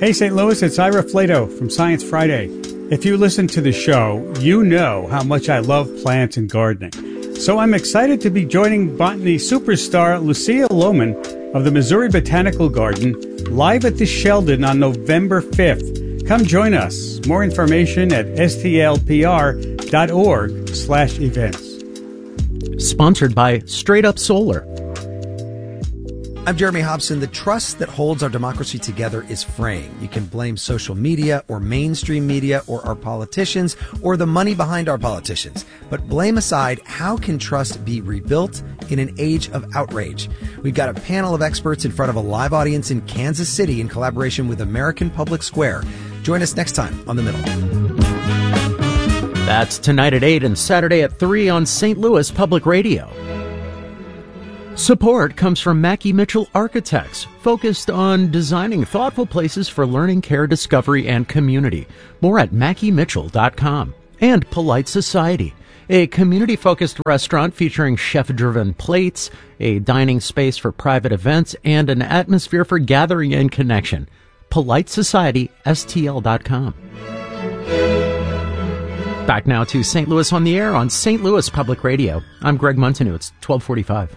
Hey, St. Louis, it's Ira Flato from Science Friday. If you listen to the show, you know how much I love plants and gardening. So I'm excited to be joining botany superstar Lucia Lohman of the Missouri Botanical Garden live at the Sheldon on November 5th. Come join us. More information at stlpr.org/events. Sponsored by Straight Up Solar. I'm Jeremy Hobson. The trust that holds our democracy together is fraying. You can blame social media or mainstream media or our politicians or the money behind our politicians. But blame aside, how can trust be rebuilt in an age of outrage? We've got a panel of experts in front of a live audience in Kansas City in collaboration with American Public Square. Join us next time on The Middle. That's tonight at 8 and Saturday at 3 on St. Louis Public Radio. Support comes from Mackie Mitchell Architects, focused on designing thoughtful places for learning, care, discovery, and community. More at MackieMitchell.com. And Polite Society, a community-focused restaurant featuring chef-driven plates, a dining space for private events, and an atmosphere for gathering and connection. PoliteSocietySTL.com. Back now to St. Louis on the Air on St. Louis Public Radio. I'm Greg Montanu. It's 12:45.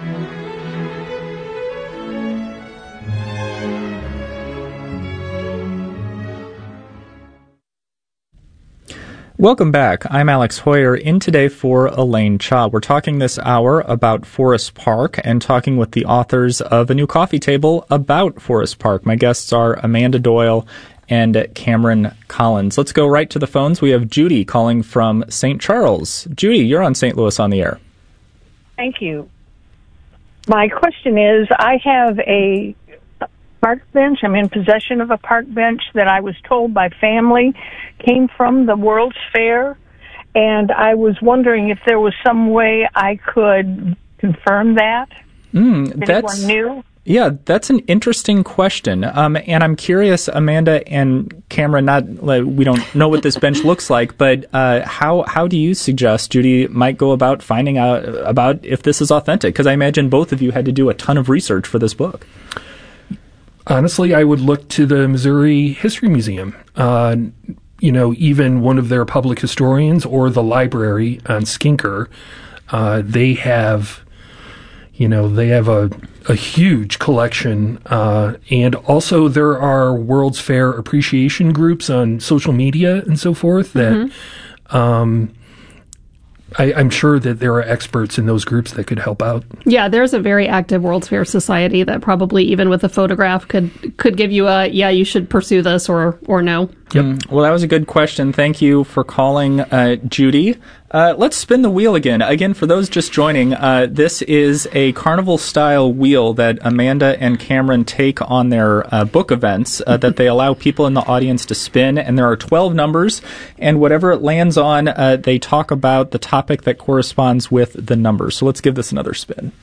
Welcome back. I'm Alex Hoyer, in today for Elaine Cha. We're talking this hour about Forest Park and talking with the authors of a new coffee table about Forest Park. My guests are Amanda Doyle and Cameron Collins. Let's go right to the phones. We have Judy calling from St. Charles. Judy, you're on St. Louis on the Air. Thank you. My question is, I have a park bench. I'm in possession of a park bench that I was told by family came from the World's Fair, and I was wondering if there was some way I could confirm that. Anyone knew? Yeah, that's an interesting question. And I'm curious, Amanda and Cameron, we don't know what this bench looks like, but how do you suggest Judy might go about finding out about if this is authentic? Because I imagine both of you had to do a ton of research for this book. Honestly, I would look to the Missouri History Museum. Even one of their public historians or the library on Skinker, they have a huge collection, and also there are World's Fair appreciation groups on social media and so forth that I'm sure that there are experts in those groups that could help out. Yeah, there's a very active World's Fair Society that probably, even with a photograph, could give you a, yeah, you should pursue this or no. Yep. Well, that was a good question. Thank you for calling, Judy. Let's spin the wheel again. Again, for those just joining, this is a carnival-style wheel that Amanda and Cameron take on their book events that they allow people in the audience to spin. And there are 12 numbers, and whatever it lands on, they talk about the topic that corresponds with the numbers. So let's give this another spin.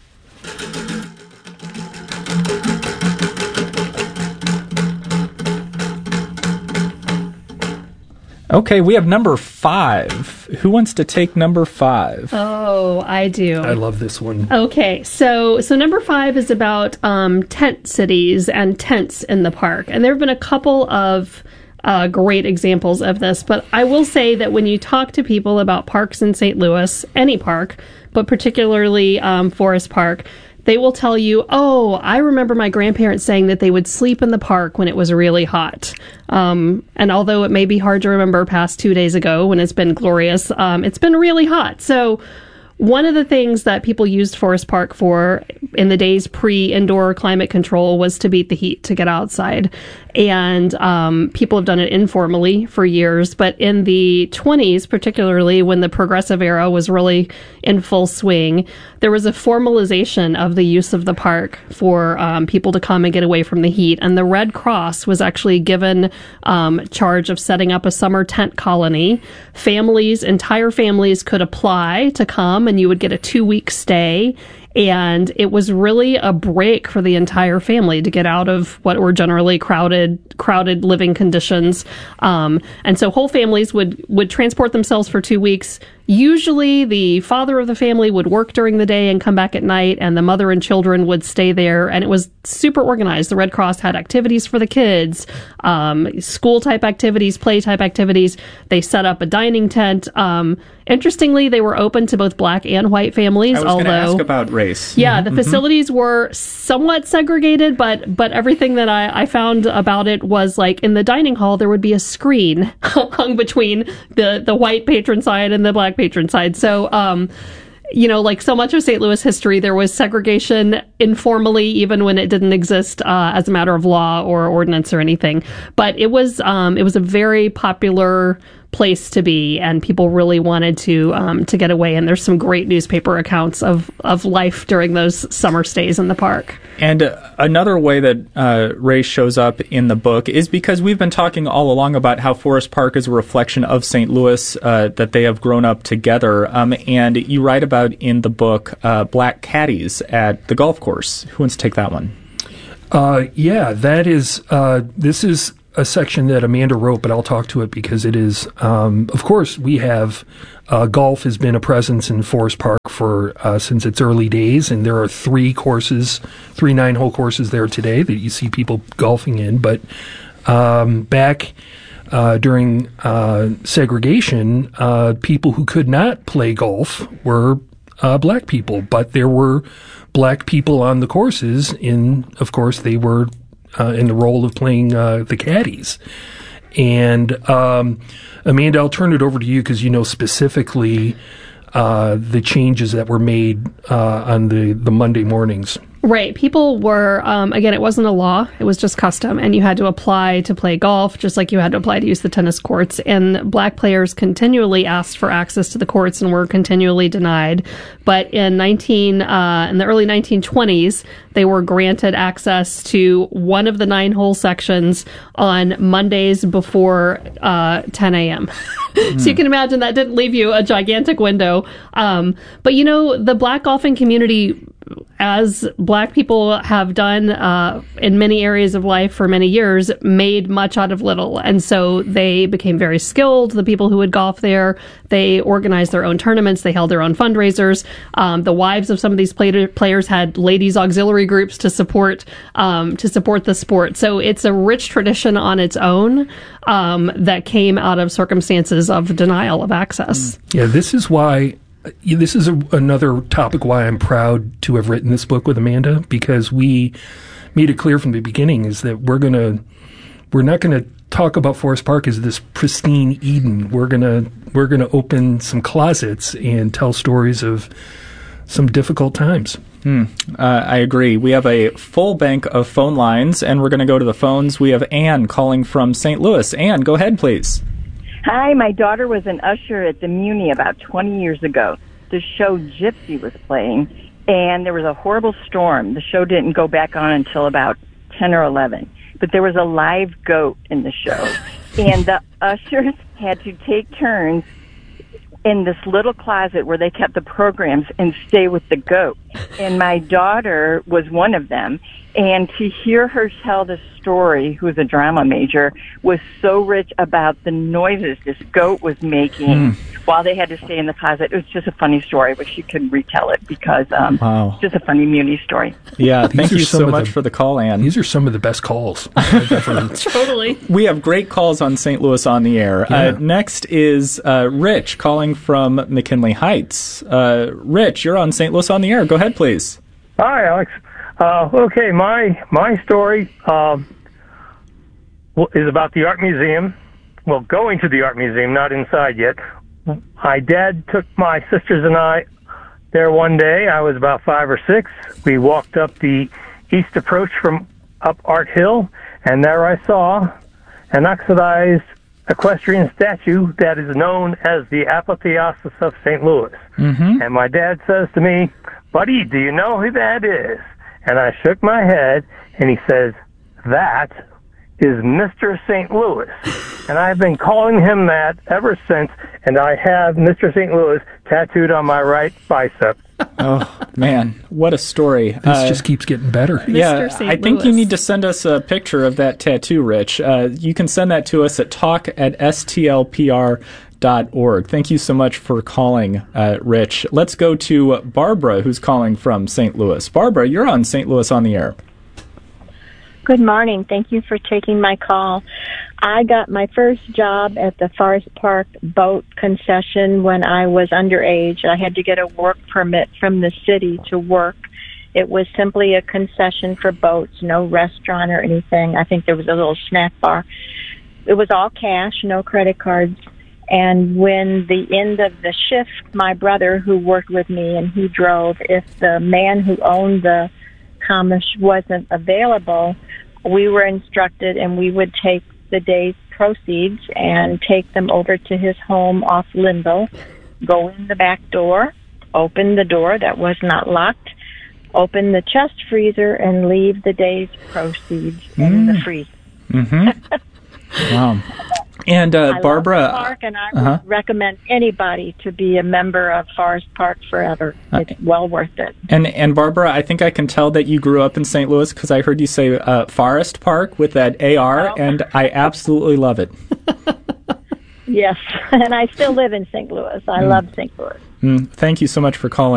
Okay, we have number 5. Who wants to take number 5? Oh, I do. I love this one. Okay, so number 5 is about tent cities and tents in the park. And there have been a couple of great examples of this. But I will say that when you talk to people about parks in St. Louis, any park, but particularly Forest Park, they will tell you, oh, I remember my grandparents saying that they would sleep in the park when it was really hot. And although it may be hard to remember past 2 days ago when it's been glorious, it's been really hot. So one of the things that people used Forest Park for in the days pre-indoor climate control was to beat the heat, to get outside. And people have done it informally for years. But in the 20s, particularly when the progressive era was really in full swing, there was a formalization of the use of the park for people to come and get away from the heat. And the Red Cross was actually given charge of setting up a summer tent colony. Entire families could apply to come, and you would get a 2-week stay. And it was really a break for the entire family to get out of what were generally crowded living conditions. And so whole families would transport themselves for 2 weeks, usually the father of the family would work during the day and come back at night, and the mother and children would stay there. And it was super organized. The Red Cross had activities for the kids, school type activities, play type activities. They set up a dining tent. Interestingly, they were open to both black and white families. I was going to ask about race. Yeah, the facilities were somewhat segregated, but everything that I found about it was like in the dining hall, there would be a screen hung between the white patron side and the black patron side. So, like so much of St. Louis history, there was segregation informally, even when it didn't exist as a matter of law or ordinance or anything. But it was a very popular place to be, and people really wanted to get away. And there's some great newspaper accounts of life during those summer stays in the park. And another way that race shows up in the book is because we've been talking all along about how Forest Park is a reflection of St. Louis, that they have grown up together. And you write about in the book black caddies at the golf course. Who wants to take that one? That is, this is a section that Amanda wrote, but I'll talk to it because it is, of course, we have, golf has been a presence in Forest Park for, since its early days, and there are 3 9-hole courses there today that you see people golfing in, but, back, during, segregation, people who could not play golf were, black people, but there were black people on the courses of course, they were in the role of playing the caddies. And Amanda, I'll turn it over to you because you know specifically the changes that were made on the Monday mornings. Right. People were, again, it wasn't a law. It was just custom. And you had to apply to play golf, just like you had to apply to use the tennis courts. And black players continually asked for access to the courts and were continually denied. But in the early 1920s, they were granted access to one of the 9-hole sections on Mondays before 10 a.m. So you can imagine that didn't leave you a gigantic window. But, the black golfing community, as black people have done in many areas of life for many years, made much out of little. And so they became very skilled, the people who would golf there. They organized their own tournaments. They held their own fundraisers. The wives of some of these players had ladies' auxiliary groups to support the sport. So it's a rich tradition on its own that came out of circumstances of denial of access. Yeah, this is why... This is another topic why I'm proud to have written this book with Amanda, because we made it clear from the beginning is that we're not gonna talk about Forest Park as this pristine Eden. We're gonna open some closets and tell stories of some difficult times. I agree. We have a full bank of phone lines, and we're going to go to the phones. We have Ann calling from St. Louis. Ann, go ahead, please. Hi, my daughter was an usher at the Muni about 20 years ago. The show Gypsy was playing, and there was a horrible storm. The show didn't go back on until about 10 or 11. But there was a live goat in the show, and the ushers had to take turns in this little closet where they kept the programs and stay with the goat. And my daughter was one of them. And to hear her tell the story, who's a drama major, was so rich about the noises this goat was making while they had to stay in the closet. It was just a funny story. I wish you could retell it because it's just a funny Muni story. Yeah, thank you so much for the call, Ann. These are some of the best calls. Totally. We have great calls on St. Louis on the Air. Yeah. Next is Rich calling from McKinley Heights. Rich, you're on St. Louis on the Air. Go ahead, please. Hi, Alex. Okay, my story is about the art museum. Well, going to the art museum, not inside yet. My dad took my sisters and I there one day. I was about 5 or 6. We walked up the east approach from up Art Hill, and there I saw an oxidized equestrian statue that is known as the Apotheosis of St. Louis. Mm-hmm. And my dad says to me, "Buddy, do you know who that is?" And I shook my head, and he says, "That is Mr. St. Louis." And I've been calling him that ever since, and I have Mr. St. Louis tattooed on my right bicep. Oh, man, what a story. This just keeps getting better. Yeah, I think you need to send us a picture of that tattoo, Rich. You can send that to us at talk@stlpr.com. forestpark.org. Thank you so much for calling, Rich. Let's go to Barbara, who's calling from St. Louis. Barbara, you're on St. Louis on the Air. Good morning. Thank you for taking my call. I got my first job at the Forest Park boat concession when I was underage. I had to get a work permit from the city to work. It was simply a concession for boats, no restaurant or anything. I think there was a little snack bar. It was all cash, no credit cards. And when the end of the shift, my brother, who worked with me and he drove, if the man who owned the commish wasn't available, we were instructed and we would take the day's proceeds and take them over to his home off Linville, go in the back door, open the door that was not locked, open the chest freezer, and leave the day's proceeds in the freezer. Mm-hmm. Wow. And Barbara, love the park, and I would recommend anybody to be a member of Forest Park forever. It's well worth it. And Barbara, I think I can tell that you grew up in St. Louis because I heard you say Forest Park with that AR, and I absolutely love it. Yes, and I still live in St. Louis. I love St. Louis. Thank you so much for calling.